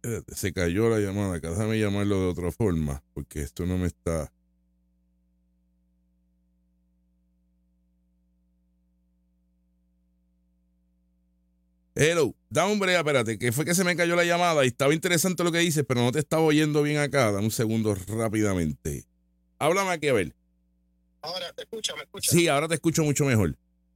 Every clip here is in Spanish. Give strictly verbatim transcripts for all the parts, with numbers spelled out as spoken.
Espérate, se cayó la llamada. Acá, déjame llamarlo de otra forma, porque esto no me está... Hello, dame un break, espérate, que fue que se me cayó la llamada y estaba interesante lo que dices, pero no te estaba oyendo bien acá. Dame un segundo rápidamente. Háblame aquí, a ver. Ahora te escucho, me escuchas. Sí, ahora te escucho mucho mejor.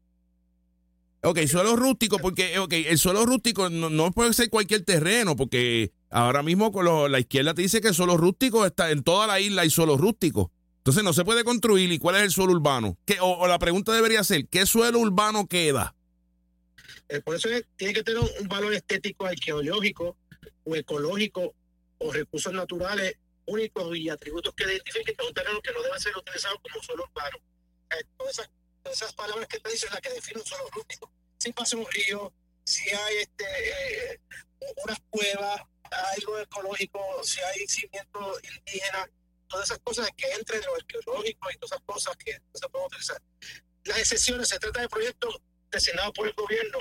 Ok, suelo rústico, porque okay, el suelo rústico no, no puede ser cualquier terreno, porque ahora mismo con lo, la izquierda te dice que el suelo rústico está en toda la isla, hay suelo rústico. Entonces no se puede construir. ¿Y cuál es el suelo urbano? ¿Qué, o, o la pregunta debería ser, ¿qué suelo urbano queda? Eh, por eso es, tiene que tener un, un valor estético, arqueológico o ecológico o recursos naturales únicos y atributos que identifiquen que es un terreno que no debe ser utilizado como suelo urbano. Eh, todas, esas, todas esas palabras que te dicen las que definen un suelo rústico. Si pasa un río, si hay este, eh, unas cuevas, algo ecológico, si hay cimientos indígenas, todas esas cosas que entren en lo arqueológico y todas esas cosas que no se pueden utilizar. Las excepciones, se trata de proyectos designados por el gobierno,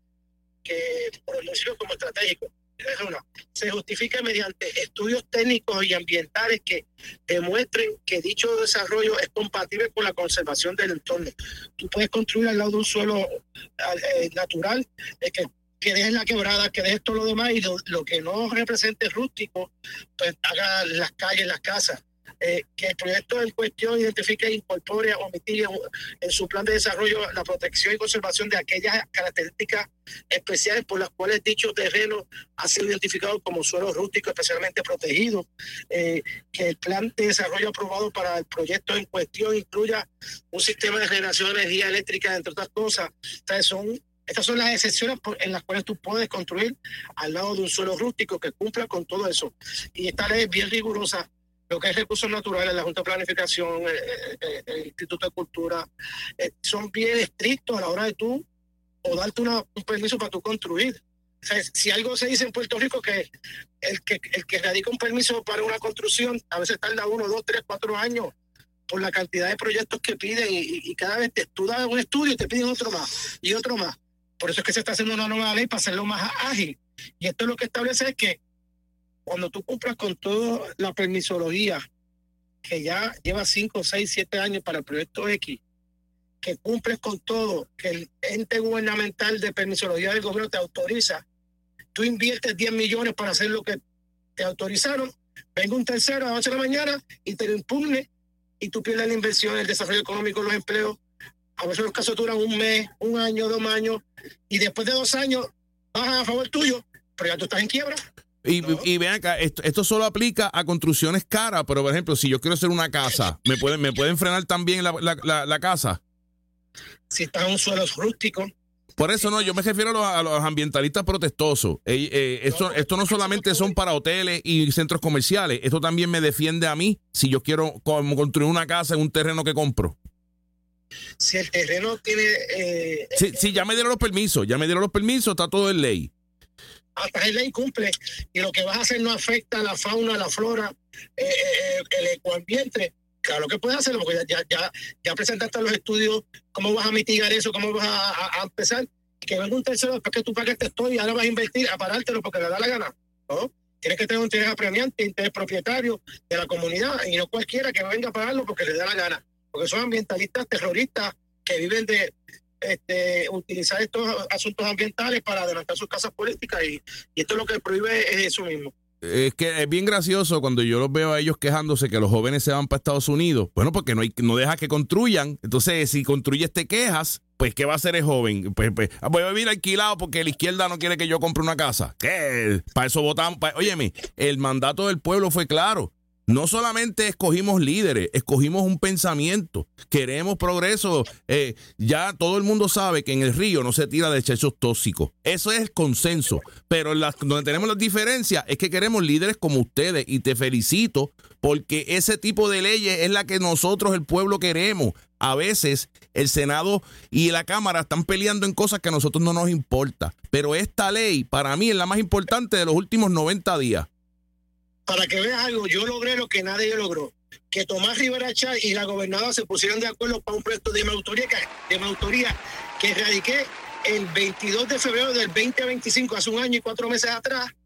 que por el municipio como estratégico. Es una, se justifica mediante estudios técnicos y ambientales que demuestren que dicho desarrollo es compatible con la conservación del entorno. Tú puedes construir al lado de un suelo eh, natural, eh, que, que dejes la quebrada, que dejes todo lo demás, y lo, lo que no represente rústico, pues haga las calles, las casas. Eh, que el proyecto en cuestión identifique e incorpore o mitigue en su plan de desarrollo la protección y conservación de aquellas características especiales por las cuales dicho terreno ha sido identificado como suelo rústico especialmente protegido, eh, que el plan de desarrollo aprobado para el proyecto en cuestión incluya un sistema de generación de energía eléctrica, entre otras cosas. Entonces son Estas son las excepciones en las cuales tú puedes construir al lado de un suelo rústico que cumpla con todo eso. Y esta ley es bien rigurosa. Lo que es recursos naturales, la Junta de Planificación, el, el, el Instituto de Cultura, eh, son bien estrictos a la hora de tú o darte una, un permiso para tú construir. O sea, si algo se dice en Puerto Rico, que el que el que radica un permiso para una construcción a veces tarda uno, dos, tres, cuatro años por la cantidad de proyectos que piden, y, y cada vez te, tú das un estudio y te piden otro más y otro más. Por eso es que se está haciendo una nueva ley para hacerlo más ágil. Y esto lo que establece es que cuando tú cumplas con toda la permisología, que ya lleva cinco, seis, siete años para el proyecto X, que cumples con todo, que el ente gubernamental de permisología del gobierno te autoriza, tú inviertes diez millones para hacer lo que te autorizaron, venga un tercero a las ocho de la mañana y te lo impugne, y tú pierdes la inversión, el desarrollo económico, los empleos. A veces los casos duran un mes, un año, dos años, y después de dos años bajan a favor tuyo, pero ya tú estás en quiebra. Y, no. y vean acá, esto, esto solo aplica a construcciones caras, pero por ejemplo, si yo quiero hacer una casa, ¿me pueden, me pueden frenar también la, la, la, la casa? Si estás en un suelo rústico. Por eso no, yo me refiero a los, a los ambientalistas protestosos. Eh, eh, esto, esto no solamente son para hoteles y centros comerciales, esto también me defiende a mí si yo quiero como construir una casa en un terreno que compro. Si el terreno tiene... Eh, sí, sí, ya me dieron los permisos, ya me dieron los permisos, está todo en ley. Hasta en ley cumple, y lo que vas a hacer no afecta a la fauna, la flora, eh, el ecoambiente. Claro que puedes hacerlo, porque ya, ya, ya presentaste los estudios, cómo vas a mitigar eso, cómo vas a, a, a empezar. Que venga un tercero después que tú pagues esto y ahora vas a invertir a parártelo porque le da la gana, ¿no? Tienes que tener un interés apremiante, interés propietario de la comunidad, y no cualquiera que venga a pagarlo porque le da la gana. Porque son ambientalistas terroristas que viven de este, utilizar estos asuntos ambientales para adelantar sus casas políticas, y, y esto es lo que prohíbe es eso mismo. Es que es bien gracioso cuando yo los veo a ellos quejándose que los jóvenes se van para Estados Unidos. Bueno, porque no hay, no deja que construyan. Entonces, si construyes te quejas, pues ¿qué va a hacer el joven? Pues, pues voy a vivir alquilado porque la izquierda no quiere que yo compre una casa. ¿Qué? Para eso votamos. Pa... Óyeme, el mandato del pueblo fue claro. No solamente escogimos líderes, escogimos un pensamiento. Queremos progreso. Eh, ya todo el mundo sabe que en el río no se tira desechos tóxicos. Eso es el consenso. Pero la, donde tenemos las diferencias es que queremos líderes como ustedes. Y te felicito porque ese tipo de leyes es la que nosotros, el pueblo, queremos. A veces el Senado y la Cámara están peleando en cosas que a nosotros no nos importa. Pero esta ley para mí es la más importante de los últimos noventa días. Para que veas algo, yo logré lo que nadie logró. Que Tomás Rivera Chatz y la gobernadora se pusieron de acuerdo para un proyecto de mi autoría, de mi autoría que radiqué el veintidós de febrero del veinte veinticinco, hace un año y cuatro meses atrás,